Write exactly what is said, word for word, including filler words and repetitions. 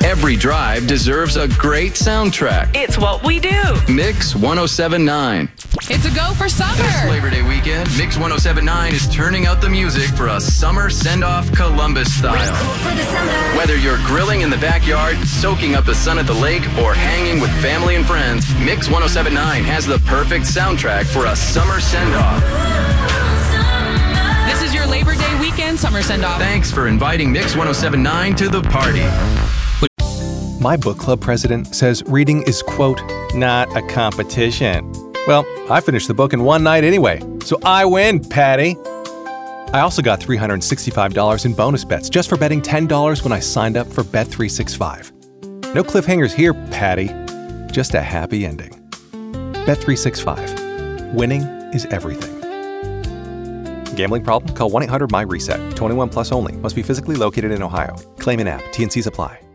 Every drive deserves a great soundtrack. It's what we do. Mix one oh seven point nine. It's a go for summer. This Labor Day weekend, Mix one oh seven point nine is turning out the music for a summer send-off Columbus style. Whether you're grilling in the backyard, soaking up the sun at the lake, or hanging with family and friends, Mix one oh seven point nine has the perfect soundtrack for a summer send-off. This is your Labor Day weekend summer send-off. Thanks for inviting Mix one oh seven point nine to the party. My book club president says reading is, quote, not a competition. Well, I finished the book in one night anyway, so I win, Patty. I also got three hundred sixty-five dollars in bonus bets just for betting ten dollars when I signed up for Bet three sixty-five. No cliffhangers here, Patty. Just a happy ending. Bet three sixty-five. Winning is everything. Gambling problem? Call one eight hundred M Y RESET. twenty-one plus only. Must be physically located in Ohio. Claim in app. T and Cs apply.